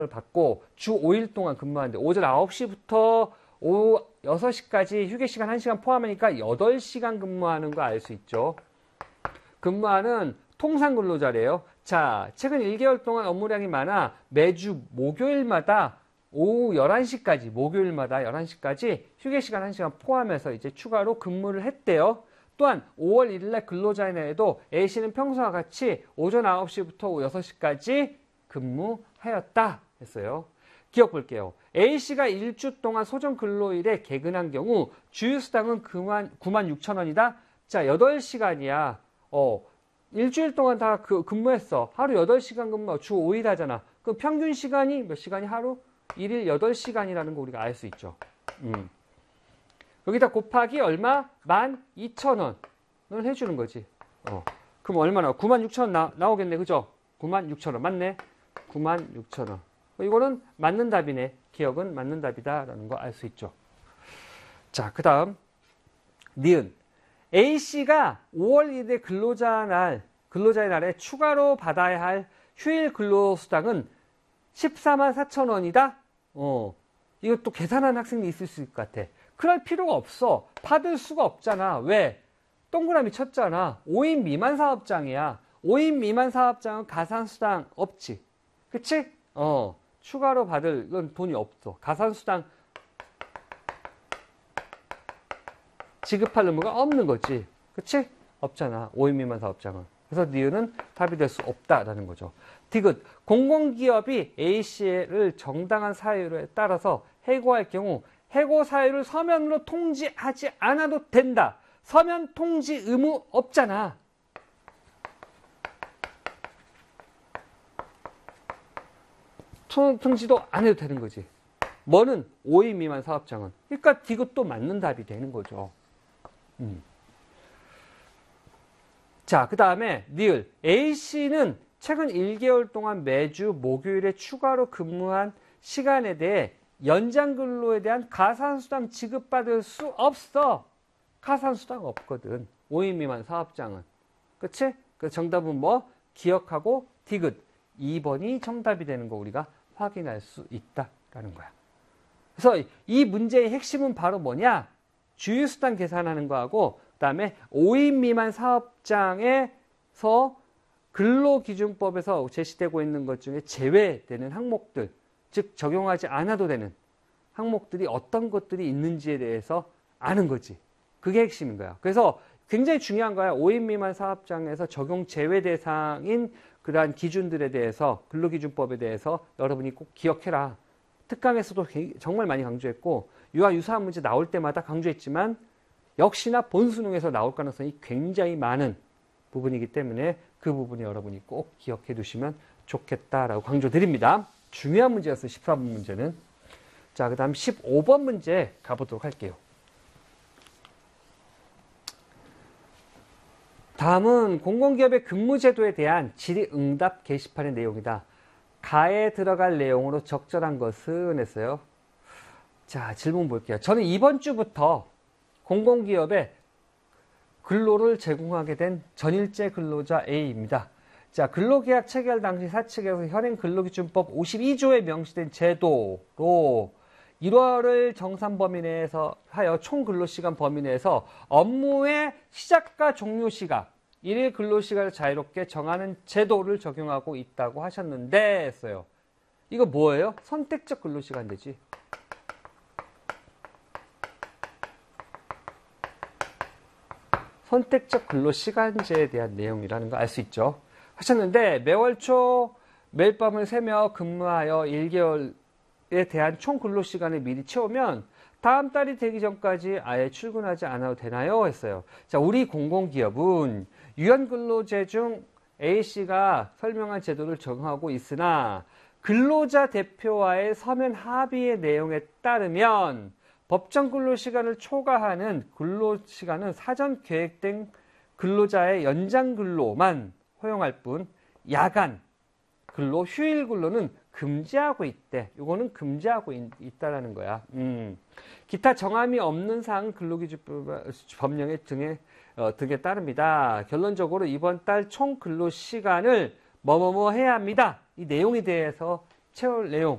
받고 주 5일 동안 근무하는데 오전 9시부터 오후 6시까지 휴게시간 1시간 포함하니까 8시간 근무하는 거 알 수 있죠. 근무하는 통상 근로자래요. 자, 최근 1개월 동안 업무량이 많아 매주 목요일마다 오후 11시까지, 목요일마다 11시까지 휴게시간 1시간 포함해서 이제 추가로 근무를 했대요. 또한 5월 1일날 근로자의 날에도 A씨는 평소와 같이 오전 9시부터 오후 6시까지 근무하였다 했어요. 기억 볼게요. A씨가 일주 동안 소정 근로일에 개근한 경우 주휴수당은 96,000원이다. 자, 8시간이야. 일주일 동안 다 근무했어. 하루 8시간 근무, 주 5일 하잖아. 그럼 평균 시간이 몇 시간이 하루? 1일 8시간이라는 거 우리가 알 수 있죠. 여기다 곱하기 얼마? 12,000원을 해주는 거지. 그럼 얼마나? 96,000원 나오겠네. 그죠? 96,000원. 맞네. 96,000원. 이거는 맞는 답이네. 기억은 맞는 답이다라는 거 알 수 있죠. 자, 그 다음 니은. A씨가 5월 1일의 근로자의 날에 추가로 받아야 할 휴일 근로수당은 144,000원이다? 이것도 계산하는 학생이 있을 수 있을 것 같아. 그럴 필요가 없어. 받을 수가 없잖아. 왜? 동그라미 쳤잖아. 5인 미만 사업장이야. 5인 미만 사업장은 가산수당 없지. 그치? 추가로 받을 건 돈이 없어. 가산수당 지급할 의무가 없는 거지. 그치? 없잖아. 5인 미만 사업장은. 그래서 니은은 답이 될 수 없다라는 거죠. 디귿. 공공기업이 A씨를 정당한 사유에 따라서 해고할 경우 해고 사유를 서면으로 통지하지 않아도 된다. 서면 통지 의무 없잖아. 통지도 안 해도 되는 거지. 뭐는 5인 미만 사업장은. 그러니까 디귿도 맞는 답이 되는 거죠. 자, 그 다음에 니을. A씨는 최근 1개월 동안 매주 목요일에 추가로 근무한 시간에 대해 연장 근로에 대한 가산수당 지급받을 수 없어. 가산수당 없거든. 5인 미만 사업장은. 그치? 그 정답은 뭐? 기억하고 디귿. 2번이 정답이 되는 거 우리가 확인할 수 있다라는 거야. 그래서 이 문제의 핵심은 바로 뭐냐? 주휴수당 계산하는 거하고 그다음에 5인 미만 사업장에서 근로기준법에서 제시되고 있는 것 중에 제외되는 항목들, 즉 적용하지 않아도 되는 항목들이 어떤 것들이 있는지에 대해서 아는 거지. 그게 핵심인 거야. 그래서 굉장히 중요한 거야. 5인 미만 사업장에서 적용 제외 대상인 그러한 기준들에 대해서, 근로기준법에 대해서 여러분이 꼭 기억해라. 특강에서도 정말 많이 강조했고 이와 유사한 문제 나올 때마다 강조했지만 역시나 본수능에서 나올 가능성이 굉장히 많은 부분이기 때문에 그 부분이 여러분이 꼭 기억해 두시면 좋겠다라고 강조드립니다. 중요한 문제였어요. 14번 문제는. 자, 그 다음 15번 문제 가보도록 할게요. 다음은 공공기업의 근무제도에 대한 질의응답 게시판의 내용이다. 가에 들어갈 내용으로 적절한 것은 했어요. 자, 질문 볼게요. 저는 이번 주부터 공공기업에 근로를 제공하게 된 전일제 근로자 A입니다. 자, 근로계약 체결 당시 사측에서 현행 근로기준법 52조에 명시된 제도로 1월을 정산 범위 내에서 하여 총 근로시간 범위 내에서 업무의 시작과 종료 시각, 1일 근로시간을 자유롭게 정하는 제도를 적용하고 있다고 하셨는데 했어요. 이거 뭐예요? 선택적 근로시간 되지. 선택적 근로시간제에 대한 내용이라는 거 알 수 있죠. 하셨는데 매월 초 매일 밤을 새며 근무하여 1개월에 대한 총 근로시간을 미리 채우면 다음 달이 되기 전까지 아예 출근하지 않아도 되나요? 했어요. 자, 우리 공공기업은 유연근로제 중 A씨가 설명한 제도를 적용하고 있으나 근로자 대표와의 서면 합의의 내용에 따르면 법정 근로시간을 초과하는 근로시간은 사전 계획된 근로자의 연장 근로만 허용할 뿐 야간 근로, 휴일 근로는 금지하고 있대. 이거는 금지하고 있다라는 거야. 기타 정함이 없는 사항 근로기준법 법령의 등에 따릅니다. 결론적으로 이번 달 총 근로시간을 뭐뭐뭐 해야 합니다. 이 내용에 대해서 채울 내용